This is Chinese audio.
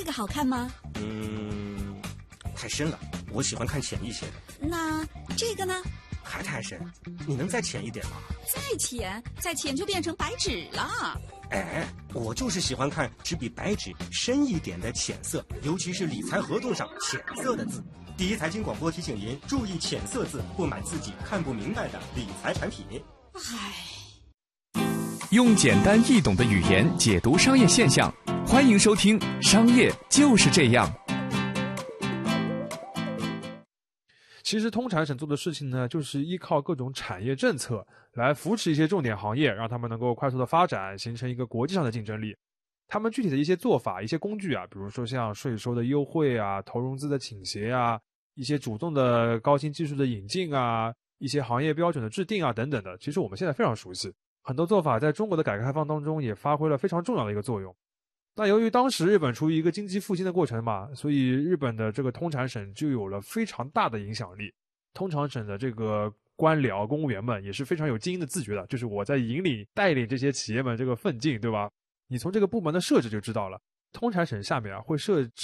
个好看吗？ 太深了，我喜欢看浅一些的。 那这个呢？ 还太深，你能再浅一点吗？ 再浅就变成白纸了。 哎，我就是喜欢看只比白纸深一点的浅色，尤其是理财合同上浅色的字。第一财经广播提醒您注意浅色字，不买自己看不明白的理财产品。 用简单易懂的语言解读商业现象，欢迎收听《商业就是这样》。 其实通产省做的事情呢，就是依靠各种产业政策来扶持一些重点行业，让他们能够快速的发展，形成一个国际上的竞争力。他们具体的一些做法、一些工具啊，比如说像税收的优惠啊、投融资的倾斜啊、一些主动的高新技术的引进啊、一些行业标准的制定啊等等的，其实我们现在非常熟悉。很多做法在中国的改革开放当中也发挥了非常重要的一个作用。那由于当时日本处于一个经济复兴的过程嘛，所以日本的这个通产省就有了非常大的影响力。通产省的这个官僚公务员们也是非常有经营的自觉的，就是我在引领带领这些企业们这个奋进，对吧？你从这个部门的设置就知道了，通产省下面会设置